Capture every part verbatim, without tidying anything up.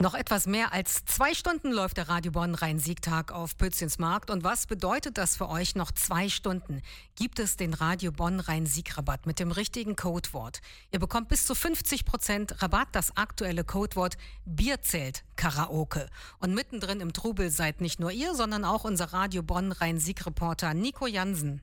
Noch etwas mehr als zwei Stunden läuft der Radio Bonn Rhein-Sieg-Tag auf Pützchensmarkt. Und was bedeutet das für euch? Noch zwei Stunden gibt es den Radio Bonn Rhein-Sieg-Rabatt mit dem richtigen Codewort. Ihr bekommt bis zu fünfzig Prozent Rabatt. Das aktuelle Codewort Bierzelt Karaoke. Und mittendrin im Trubel seid nicht nur ihr, sondern auch unser Radio Bonn Rhein-Sieg-Reporter Nico Jansen.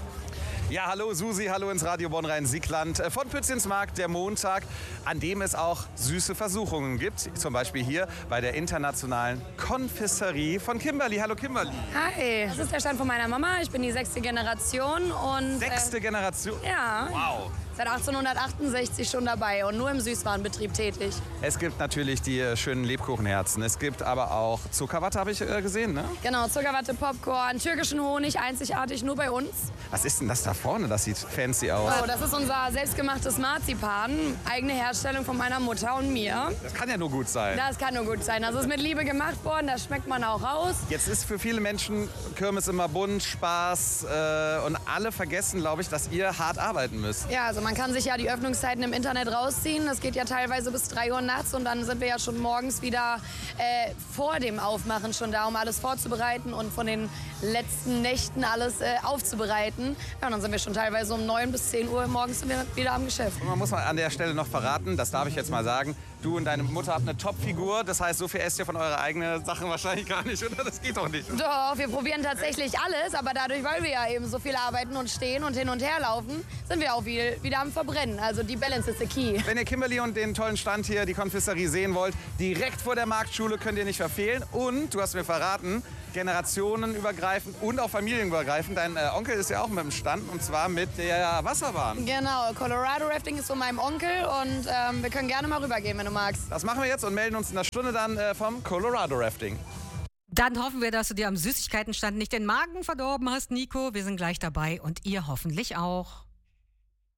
Ja, hallo Susi, hallo ins Radio Bonn Rhein-Sieg-Land. Von Pützchensmarkt, der Montag, an dem es auch süße Versuchungen gibt. Zum Beispiel hier bei der internationalen Konfiserie von Kimberly. Hallo Kimberly. Hi, das ist der Stand von meiner Mama. Ich bin die sechste Generation. Und, Sechste äh, Generation? Ja. Wow. Seit achtzehnhundertachtundsechzig schon dabei und nur im Süßwarenbetrieb tätig. Es gibt natürlich die äh, schönen Lebkuchenherzen. Es gibt aber auch Zuckerwatte, habe ich äh, gesehen, ne? Genau, Zuckerwatte, Popcorn, türkischen Honig, einzigartig nur bei uns. Was ist denn das da vorne? Das sieht fancy aus. Oh, das ist unser selbstgemachtes Marzipan. Eigene Herstellung von meiner Mutter und mir. Das kann ja nur gut sein. Das kann nur gut sein. Das ist mit Liebe gemacht worden, das schmeckt man auch raus. Jetzt ist für viele Menschen Kirmes immer bunt, Spaß äh, und alle vergessen, glaube ich, dass ihr hart arbeiten müsst. Ja, also man kann sich ja die Öffnungszeiten im Internet rausziehen. Das geht ja teilweise bis drei Uhr nachts und dann sind wir ja schon morgens wieder äh, vor dem Aufmachen schon da, um alles vorzubereiten und von den letzten Nächten alles äh, aufzubereiten. Ja, und dann sind wir schon teilweise um neun bis zehn Uhr morgens sind wir wieder am Geschäft. Und man muss mal an der Stelle noch verraten, das darf ich jetzt mal sagen, du und deine Mutter habt eine Top-Figur. Das heißt, so viel esst ihr von eurer eigenen Sachen wahrscheinlich gar nicht, oder? Das geht doch nicht. Oder? Doch, wir probieren tatsächlich alles, aber dadurch, weil wir ja eben so viel arbeiten und stehen und hin und her laufen, sind wir auch viel, wieder am Verbrennen. Also die Balance is the key. Wenn ihr Kimberly und den tollen Stand hier, die Konfiserie, sehen wollt, direkt vor der Marktschule könnt ihr nicht verfehlen. Und, du hast mir verraten, generationenübergreifend und auch familienübergreifend. Dein äh, Onkel ist ja auch mit dem Stand, und zwar mit der Wasserbahn. Genau, Colorado Rafting ist von meinem Onkel und ähm, wir können gerne mal rübergehen, wenn du magst. Das machen wir jetzt und melden uns in einer Stunde dann äh, vom Colorado Rafting. Dann hoffen wir, dass du dir am Süßigkeitenstand nicht den Magen verdorben hast, Nico. Wir sind gleich dabei und ihr hoffentlich auch.